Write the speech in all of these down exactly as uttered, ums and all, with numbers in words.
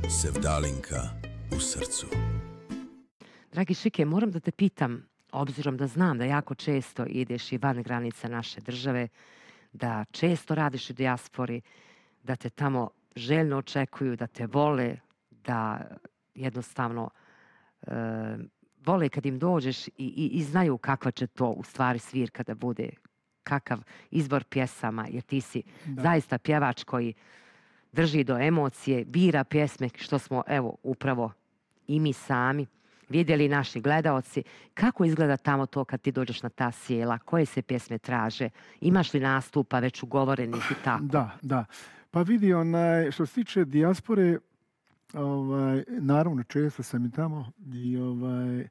Sevdalinka u srcu. Dragi Šike, moram da te pitam, obzirom da znam da jako često ideš i van granica naše države, da često radiš u dijaspori, da te tamo željno očekuju, da te vole, da jednostavno e, vole kad im dođeš i, i, i znaju kakva će to u stvari svirka da bude, kakav izbor pjesama, jer ti si da. zaista pjevač koji drži do emocije, bira pjesme, što smo, evo, upravo i mi sami vidjeli, naši gledaoci. Kako izgleda tamo to kad ti dođeš na ta sjela? Koje se pjesme traže? Imaš li nastupa već ugovorenih i tako? Da, da. Pa vidi, onaj, što se tiče dijaspore, ovaj, naravno često sam i tamo i ovaj,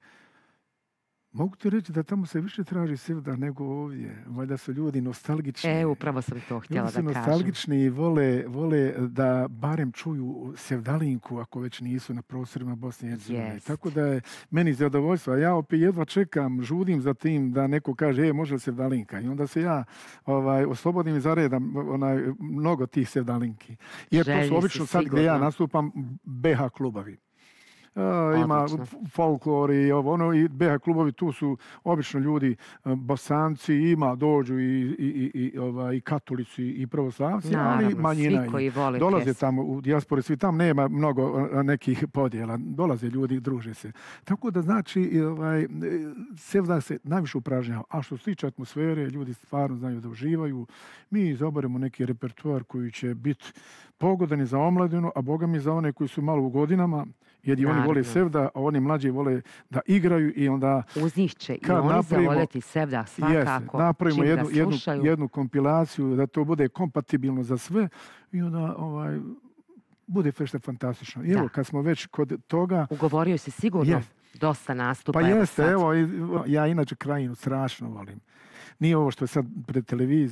mogu ti reći da tamo se više traži sevda nego ovdje. Valjda su ljudi nostalgični. E, upravo sam to htjela da kažem. Ljudi su nostalgični i vole, vole da barem čuju Sevdalinku ako već nisu na prostorima Bosne i Hercegovine. Yes. Tako da je meni zadovoljstvo. A ja opet jedva čekam, žudim za tim da neko kaže, e, može li Sevdalinka? I onda se ja ovaj, oslobodim i zaredam onaj, mnogo tih Sevdalinki. Jer to su obično sad gdje ja nastupam B H klubovi. Uh, ima folklor i ovo, ono, i B H klubovi, tu su obično ljudi uh, Bosanci, ima, dođu i, i, i, ovaj, i katolici i pravoslavci, naravno, ali manjina svi koji vole dolaze pjesmu. tamo u dijaspori, svi tam nema mnogo uh, nekih podjela, dolaze ljudi, druže se. Tako da znači, ovaj, sevda se najviše upražnjava, a što se tiče atmosfere, ljudi stvarno znaju da uživaju. Mi izaberemo neki repertoar koji će biti pogodan i za omladinu, a boga mi za one koji su malo u godinama, jer i oni vole sevda, a oni mlađi vole da igraju i onda... Uz njih će i oni zavoljeti sevda svakako. Yes, napravimo jednu, jednu, jednu kompilaciju da to bude kompatibilno za sve i onda ovaj, bude fešta fantastično. I evo, kad smo već kod toga... Ugovorio si sigurno yes. dosta nastupa. Pa jeste, evo, ja inače Krajinu strašno volim. Nije ovo što je sad pred televizijom.